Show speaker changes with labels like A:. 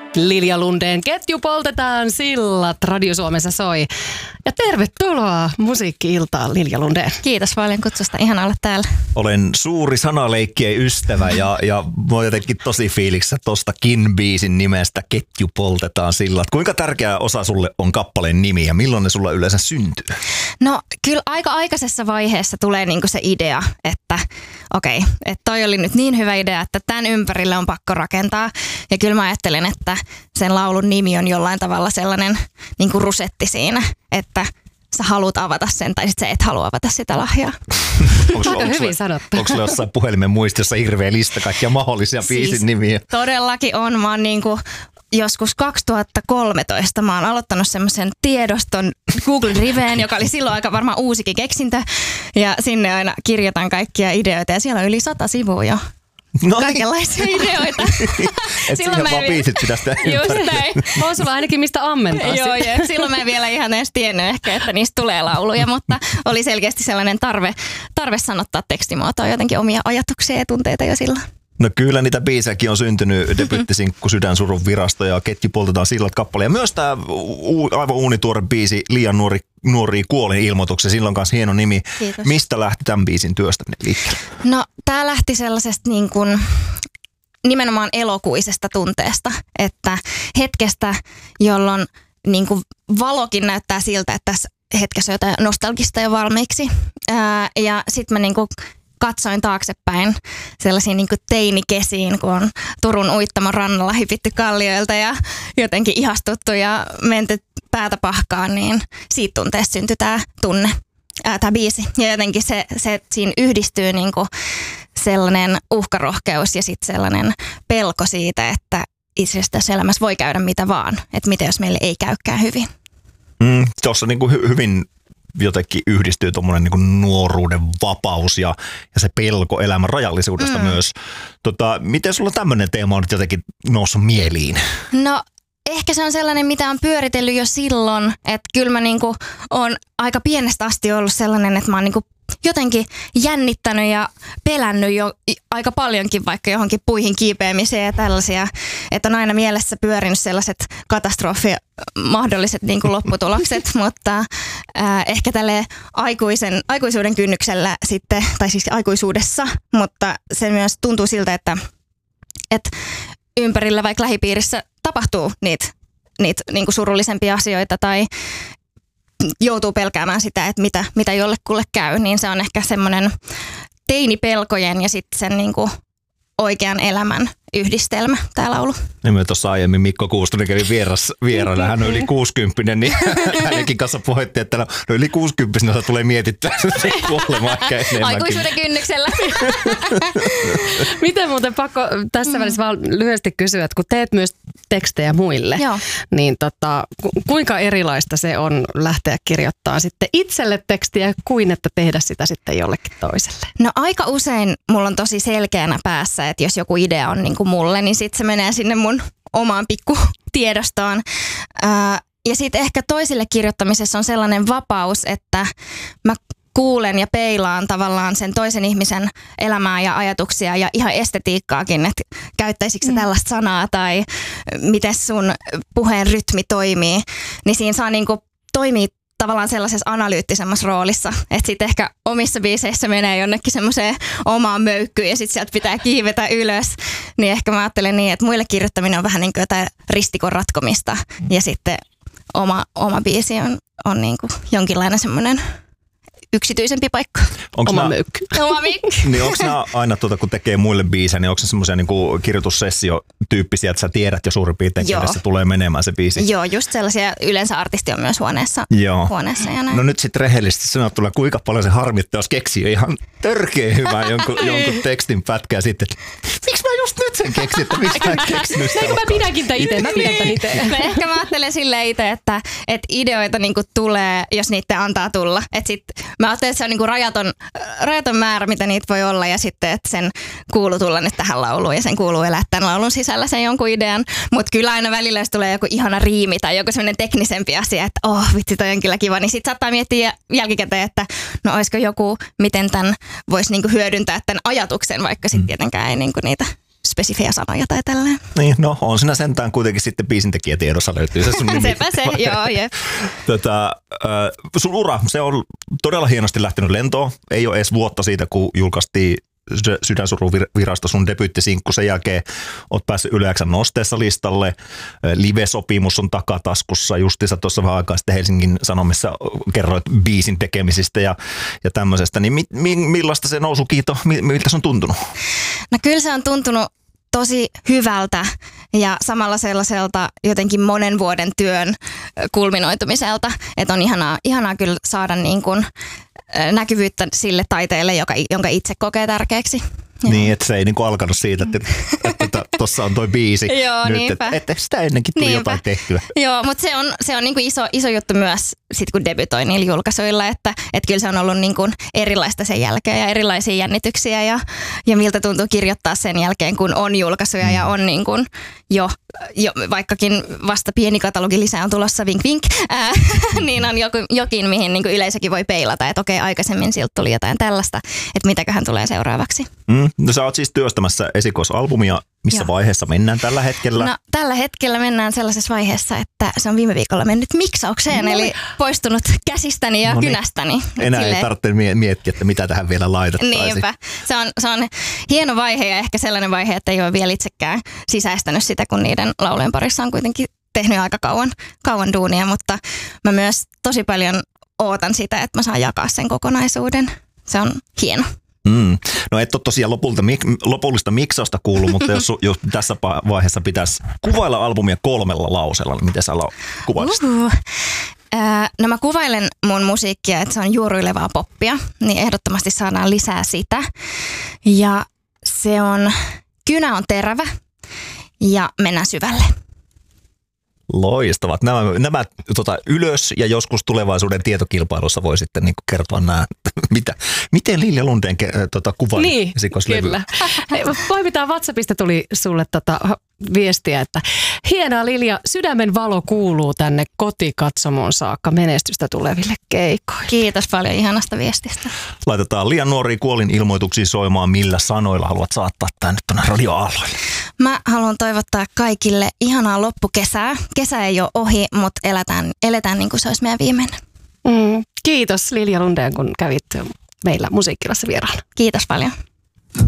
A: Lilja Lundén, Ketju poltetaan, sillat Radio Suomessa soi. Ja tervetuloa musiikki-iltaan, Lilja Lundén.
B: Kiitos paljon kutsusta, ihana olla täällä.
C: Olen suuri sanaleikkien ystävä ja mä oon jotenkin tosi fiiliksissä tostakin biisin nimestä Ketju poltetaan, sillat. Kuinka tärkeä osa sulle on kappaleen nimi ja milloin ne sulla yleensä syntyy?
B: No kyllä aika aikaisessa vaiheessa tulee niinku se idea, että okei, että toi oli nyt niin hyvä idea, että tämän ympärille on pakko rakentaa. Ja kyllä mä ajattelen, että sen laulun nimi on jollain tavalla sellainen niinku rusetti siinä, että sä haluat avata sen tai sit sä et halua avata sitä lahjaa.
A: Aika hyvin sanottu.
C: Onko sulla jossain puhelimen muistiossa hirveä lista kaikkia mahdollisia biisin nimiä?
B: Todellakin on. Mä oon niinku joskus 2013 mä oon aloittanut semmoisen tiedoston Google Driveen, joka oli silloin aika varmaan uusikin keksintö. Ja sinne aina kirjoitan kaikkia ideoita ja siellä on yli 100 sivua jo. Kaikenlaisia ideoita.
C: Et siihen vaan biisit pitäisi tehdä.
B: Just näin.
A: On sulla ainakin mistä ammentaa.
B: Joo, silloin mä en vielä ihan edes tiennyt ehkä, että niistä tulee lauluja, mutta oli selkeästi sellainen tarve sanottaa tekstimuotoa jotenkin omia ajatuksia ja tunteita jo silloin.
C: No kyllä niitä biisejäkin on syntynyt, debyttisinkku Sydänsurun virasto ja Ketju poltetaan sillat kappale. Ja myös tämä aivan uunituore biisi Liian nuori kuolin ilmoituksen, silloin kanssa hieno nimi.
B: Kiitos.
C: Mistä lähti tämän biisin työstäminen liikkeelle?
B: No tää lähti sellaisesta niin kuin nimenomaan elokuisesta tunteesta, että hetkestä, jolloin niin kuin valokin näyttää siltä, että tässä hetkessä on jotain nostalgista jo valmiiksi. Ja sitten mä niin kuin katsoin taaksepäin sellaisiin niin kuin teinikesiin, kun on Turun Uittamon rannalla hipitty kallioilta ja jotenkin ihastuttu ja menty päätä pahkaan, niin siitä tunteesta syntyi tämä tunne, tämä biisi. Ja jotenkin se siinä yhdistyy niin kuin sellainen uhkarohkeus ja sitten sellainen pelko siitä, että itse asiassa tässä elämässä voi käydä mitä vaan. Että mitä jos meille ei käykään hyvin.
C: Tuossa niin kuin hyvin jotenkin yhdistyy tuommoinen niin kuin nuoruuden vapaus ja se pelko elämän rajallisuudesta myös. Miten sulla tämmöinen teema on nyt jotenkin noussut mieliin?
B: No ehkä se on sellainen, mitä on pyöritellyt jo silloin, että kyllä mä niinku on aika pienestä asti ollut sellainen, että mä oon niinku jotenkin jännittänyt ja pelännyt jo aika paljonkin vaikka johonkin puihin kiipeämiseen ja tällaisia, että on aina mielessä pyörinyt sellaiset mahdolliset niin kuin lopputulokset, mutta ehkä tälle aikuisuuden kynnyksellä sitten, tai siis aikuisuudessa, mutta se myös tuntuu siltä, että ympärillä vaikka lähipiirissä tapahtuu niitä niin kuin surullisempia asioita tai joutuu pelkäämään sitä, että mitä jollekulle käy, niin se on ehkä semmoinen teinipelkojen ja sitten sen niin kuin oikean elämän yhdistelmä, tämä laulu.
C: Ja me tuossa aiemmin Mikko Kuustonen kävi vieraana, hän on yli 60, niin hänenkin kanssa pohjettiin, että no yli 60 tulee mietittyä se kuolemaa ehkä enemmänkin.
B: Aikuisuuden kynnyksellä.
A: Miten muuten pakko tässä välissä vaan lyhyesti kysyä, että kun teet myös tekstejä muille, niin kuinka erilaista se on lähteä kirjoittamaan sitten itselle tekstiä kuin että tehdä sitä sitten jollekin toiselle?
B: No aika usein mulla on tosi selkeänä päässä, että jos joku idea on niin kuin mulle, niin sitten se menee sinne mun omaan pikkutiedostoon. Ja sitten ehkä toisille kirjoittamisessa on sellainen vapaus, että mä kuulen ja peilaan tavallaan sen toisen ihmisen elämää ja ajatuksia ja ihan estetiikkaakin, että käyttäisikö sä tällaista sanaa tai miten sun puheen rytmi toimii. Niin siinä saa niinku toimia tavallaan sellaisessa analyyttisemmassa roolissa, että sitten ehkä omissa biiseissä menee jonnekin semmoiseen omaan möykkyyn ja sitten sieltä pitää kiivetä ylös. Niin ehkä mä ajattelen niin, että muille kirjoittaminen on vähän niin kuin jotain ristikon ratkomista ja sitten oma biisi on niin kuin jonkinlainen semmoinen yksityisempi paikka.
A: Oma möykky.
B: Oma möykky.
C: Niin onko nämä aina, kun tekee muille biisejä, niin onko se semmoisia niinku kirjoitussessio-tyyppisiä, että sä tiedät jo suurin piirtein, kenelle se tulee menemään se biisi?
B: Joo, just sellaisia. Yleensä artisti on myös huoneessa ja näin.
C: No nyt sitten rehellisesti sanottuna, kuinka paljon se harmittaa, jos keksii ihan törkeä hyvää jonkun tekstin pätkää sitten, että miksi mä just nyt sen keksin, että miksi mä en keksinyt sitä?
A: Mä pidänkin tämän itse, mä pidän tämän itse.
B: Ehkä mä ajattelen silleen itse, että ideoita niinku tulee, jos niitä antaa tulla. Että sit mä ajattelen, että se on niinku rajaton määrä, mitä niitä voi olla ja sitten, että sen kuuluu tulla nyt tähän lauluun ja sen kuuluu elää tämän laulun sisällä sen jonkun idean. Mutta kyllä aina välillä, jos tulee joku ihana riimi tai joku semmoinen teknisempi asia, että vitsi toi on kyllä kiva, niin sitten saattaa miettiä jälkikäteen, että no olisiko joku, miten tämän voisi niinku hyödyntää tämän ajatuksen, vaikka sitten tietenkään ei niinku niitä spesifejä sanoja tai tälleen.
C: Niin, no on siinä sentään kuitenkin sitten biisintekijätiedossa löytyy se sun nimi.
B: Sepä se, joo, jep.
C: Sun ura, se on todella hienosti lähtenyt lentoon. Ei ole edes vuotta siitä, kun julkaistiin Sydänsuruvirasto sun debyyttisinkku. Sen jälkeen oot päässyt Yle X:n nosteessa listalle. Live-sopimus on takataskussa. Justiinsa tuossa vähän aikaa sitten Helsingin Sanomissa kerroit biisin tekemisistä ja tämmöisestä. Niin millaista se nousukiito, miltä se on tuntunut?
B: No kyllä se on tuntunut tosi hyvältä ja samalla sellaiselta jotenkin monen vuoden työn kulminoitumiselta, että on ihanaa kyllä saada niin kuin näkyvyyttä sille taiteelle, jonka itse kokee tärkeäksi.
C: Niin, että se ei niinku alkanut siitä, että tuossa on toi biisi
B: Joo,
C: nyt, että sitä ennenkin tuli jotain tehtyä.
B: Joo, mutta se on niinku iso juttu myös sit kun debytoi niillä julkaisuilla, että kyllä se on ollut niinku erilaista sen jälkeen ja erilaisia jännityksiä ja miltä tuntuu kirjoittaa sen jälkeen, kun on julkaisuja ja on niinku jo vaikkakin vasta pieni katalogi lisää on tulossa vink vink, niin on jokin, mihin niinku yleisökin voi peilata, että okei, aikaisemmin siltä tuli jotain tällaista, että mitäköhän tulee seuraavaksi.
C: No sä oot siis työstämässä esikoisalbumia. Missä vaiheessa mennään tällä hetkellä?
B: No tällä hetkellä mennään sellaisessa vaiheessa, että se on viime viikolla mennyt miksaukseen, eli poistunut käsistäni ja kynästäni.
C: Enää ei tarvitse miettiä, että mitä tähän vielä laitettaisiin.
B: Niinpä. Se on hieno vaihe ja ehkä sellainen vaihe, että ei ole vielä itsekään sisäistänyt sitä, kun niiden laulujen parissa on kuitenkin tehnyt aika kauan duunia, mutta mä myös tosi paljon ootan sitä, että mä saan jakaa sen kokonaisuuden. Se on hieno.
C: No et ole tosiaan lopullista miksausta kuullut, mutta jos tässä vaiheessa pitäisi kuvailla albumia 3 lauseella, niin miten sä kuvailisit?
B: No mä kuvailen mun musiikkia, että se on juoruilevaa poppia, niin ehdottomasti saadaan lisää sitä. Ja kynä on terävä ja mennään syvälle.
C: Loistavat. Nämä ylös ja joskus tulevaisuuden tietokilpailussa voi sitten niin kertoa nämä, miten Lilja Lundén kuvaili esikoislevyä.
A: Kyllä. Poimitaan WhatsAppista tuli sulle viestiä, että hienoa Lilja, sydämen valo kuuluu tänne kotikatsomoon saakka, menestystä tuleville keikoille.
B: Kiitos paljon ihanasta viestistä.
C: Laitetaan liian nuoria kuolinilmoituksia soimaan, millä sanoilla haluat saattaa tämän nyt tuonne radioaalloille?
B: Mä haluan toivottaa kaikille ihanaa loppukesää. Kesä ei ole ohi, mutta eletään niin kuin se olisi meidän viimeinen.
A: Kiitos Lilja Lundén, kun kävit meillä Musiikkilassa vieraana.
B: Kiitos paljon.